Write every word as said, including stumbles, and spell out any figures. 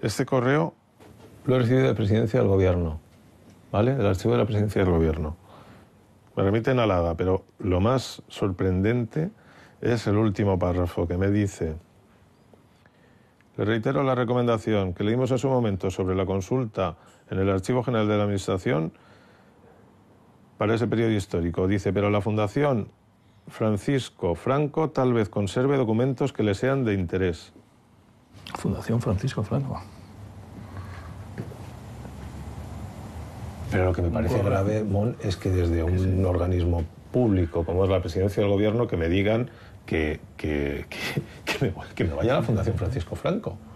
Este correo lo he recibido de Presidencia del Gobierno, ¿vale? Del archivo de la Presidencia del Gobierno. Me remiten a la A D A, pero lo más sorprendente es el último párrafo que me dice: le reitero la recomendación que leímos en su momento sobre la consulta en el Archivo General de la Administración para ese periodo histórico. Dice, pero la Fundación Francisco Franco tal vez conserve documentos que le sean de interés. Fundación Francisco Franco. Pero lo que me parece grave, Mon, es que desde un organismo público como es la Presidencia del Gobierno que me digan que, que, que, que, me, que me vaya a la Fundación Francisco Franco.